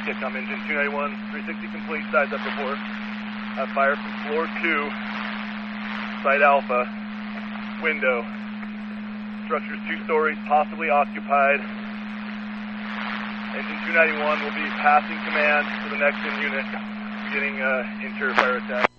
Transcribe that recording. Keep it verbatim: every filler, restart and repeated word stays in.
Kit come, engine two ninety-one, three sixty complete, size up report. Uh, fire from floor two, site alpha, window. Structure's two stories, possibly occupied. Engine two ninety-one will be passing command to the next in unit, beginning uh, interior fire attack.